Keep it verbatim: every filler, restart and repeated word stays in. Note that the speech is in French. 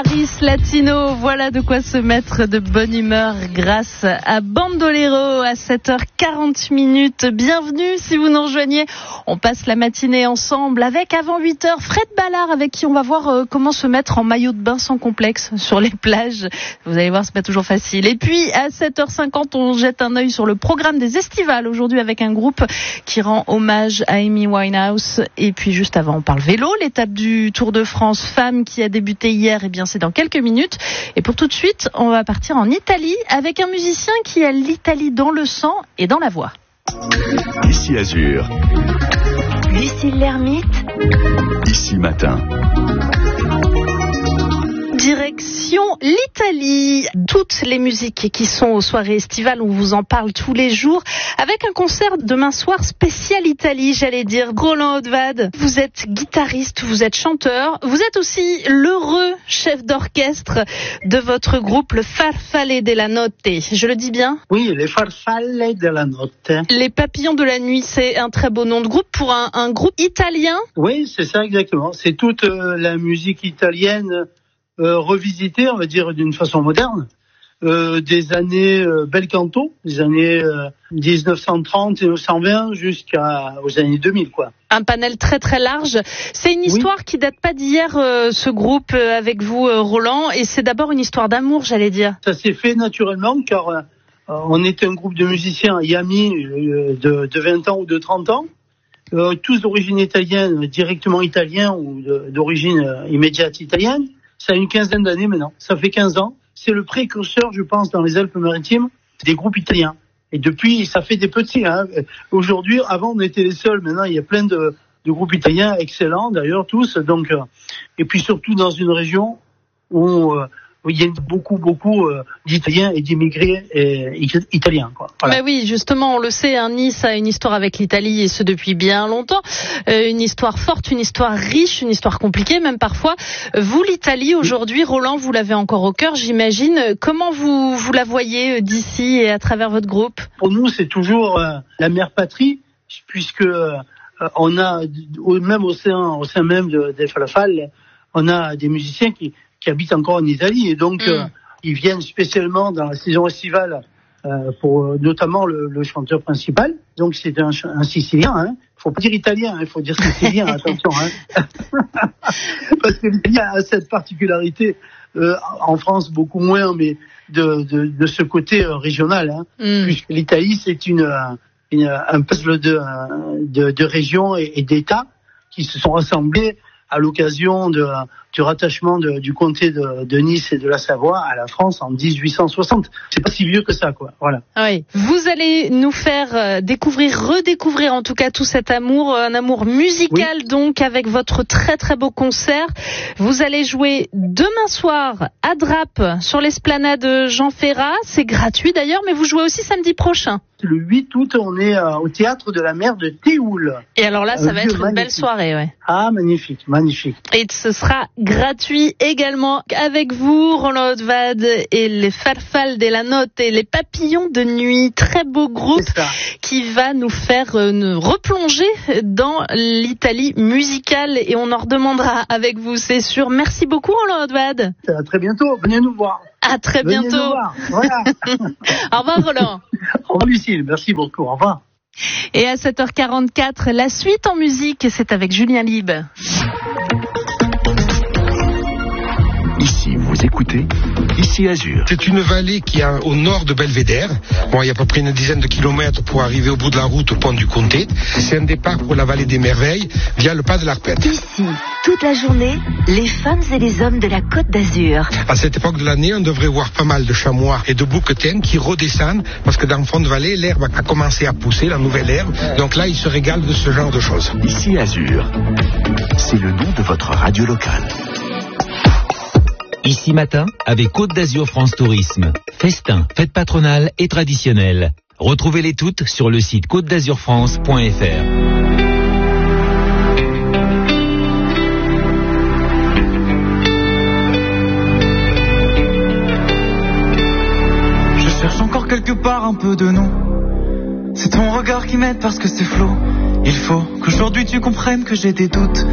Paris Latino, voilà de quoi se mettre de bonne humeur grâce à Bandolero à sept heures quarante minutes. Bienvenue si vous nous rejoignez. On passe la matinée ensemble avec avant huit heures Fred Ballard avec qui on va voir euh, comment se mettre en maillot de bain sans complexe sur les plages. Vous allez voir, c'est pas toujours facile. Et puis à sept heures cinquante, on jette un œil sur le programme des estivales aujourd'hui avec un groupe qui rend hommage à Amy Winehouse. Et puis juste avant, on parle vélo, l'étape du Tour de France femmes qui a débuté hier. Eh bien, c'est dans quelques minutes. Et pour tout de suite, on va partir en Italie avec un musicien qui a l'Italie dans le sang et dans la voix. Ici Azur. Lucille Lermite. Ici Matin. Direction l'Italie. Toutes les musiques qui sont aux soirées estivales, on vous en parle tous les jours, avec un concert demain soir spécial Italie, j'allais dire. Roland Haudvad, vous êtes guitariste, vous êtes chanteur, vous êtes aussi l'heureux chef d'orchestre de votre groupe, le Farfalle della Notte. Je le dis bien ? Oui, les Farfalle della Notte. Les Papillons de la Nuit, c'est un très beau nom de groupe pour un, un groupe italien ? Oui, c'est ça exactement. C'est toute euh, la musique italienne Euh, revisité, on va dire, d'une façon moderne, euh, des années euh, bel canto, des années euh, dix-neuf cent trente et dix-neuf cent vingt jusqu'aux années deux mille, quoi. Un panel très très large. C'est une histoire oui. qui date pas d'hier, euh, ce groupe euh, avec vous, euh, Roland, et c'est d'abord une histoire d'amour, j'allais dire. Ça s'est fait naturellement, car euh, on était un groupe de musiciens et amis euh, de, de vingt ans ou de trente ans, euh, tous d'origine italienne, directement italiens ou de, d'origine euh, immédiate italienne. Ça a une quinzaine d'années maintenant, ça fait quinze ans. C'est le précurseur, je pense, dans les Alpes-Maritimes, des groupes italiens. Et depuis, ça fait des petits. Hein. Aujourd'hui, avant, on était les seuls. Maintenant, il y a plein de, de groupes italiens, excellents d'ailleurs, tous. Donc, euh, et puis surtout dans une région où, euh, où il y a beaucoup, beaucoup euh, d'Italiens et d'immigrés et, italiens. Quoi. Voilà. Mais oui, justement, on le sait, hein, Nice a une histoire avec l'Italie et ce depuis bien longtemps. Euh, une histoire forte, une histoire riche, une histoire compliquée, même parfois. Vous, l'Italie, aujourd'hui, Roland, vous l'avez encore au cœur, j'imagine. Comment vous, vous la voyez d'ici et à travers votre groupe ? Pour nous, c'est toujours euh, la mère patrie, puisque euh, on a, même au sein, au sein même de, des Farfalle, on a des musiciens qui qui habitent encore en Italie et donc mmh. euh, ils viennent spécialement dans la saison estivale euh, pour euh, notamment le, le chanteur principal. Donc c'est un, un Sicilien, hein. Faut pas dire italien, il hein. faut dire Sicilien, attention. Hein. Parce que l'italien a cette particularité, euh, en France beaucoup moins, mais de, de, de ce côté euh, régional. Hein. Mmh. Puisque l'Italie c'est une, une, un puzzle de, de, de régions et, et d'États qui se sont rassemblés à l'occasion de, du rattachement de, du comté de, de Nice et de la Savoie à la France en dix-huit cent soixante. C'est pas si vieux que ça, quoi. Voilà. Oui. Vous allez nous faire découvrir, redécouvrir en tout cas tout cet amour, un amour musical oui. donc avec votre très très beau concert. Vous allez jouer demain soir à Drape sur l'esplanade Jean Ferrat. C'est gratuit d'ailleurs, mais vous jouez aussi samedi prochain. Le huit août, on est euh, au théâtre de la mer de Théoul. Et alors là, ça un va être une magnifique. belle soirée, ouais. Ah, magnifique, magnifique. Et ce sera gratuit également avec vous, Roland Haudvad et les Farfalle della Notte et les Papillons de Nuit. Très beau groupe qui va nous faire euh, nous replonger dans l'Italie musicale et on en redemandera avec vous, c'est sûr. Merci beaucoup, Roland Haudvad. À très bientôt, venez nous voir. À très Venez bientôt. Nous voir. Voilà. Au revoir, Roland. Au revoir, Lucille. Merci beaucoup. Au revoir. Et à sept heures quarante-quatre, la suite en musique, c'est avec Julien Lieb. Ici, vous écoutez Ici Azur. C'est une vallée qui est au nord de Belvédère. Bon, il y a à peu près une dizaine de kilomètres pour arriver au bout de la route au pont du Comté. C'est un départ pour la vallée des Merveilles via le pas de l'Arpette. Ici, toute la journée, les femmes et les hommes de la Côte d'Azur. À cette époque de l'année, on devrait voir pas mal de chamois et de bouquetins qui redescendent parce que dans le fond de vallée, l'herbe a commencé à pousser, la nouvelle herbe. Donc là, ils se régalent de ce genre de choses. Ici Azur, c'est le nom de votre radio locale. Ici Matin, avec Côte d'Azur France Tourisme. Festins, fêtes patronales et traditionnelles. Retrouvez-les toutes sur le site côte d'azur france point f r. Je cherche encore quelque part un peu de nous. C'est ton regard qui m'aide parce que c'est flou. Il faut qu'aujourd'hui tu comprennes que j'ai des doutes.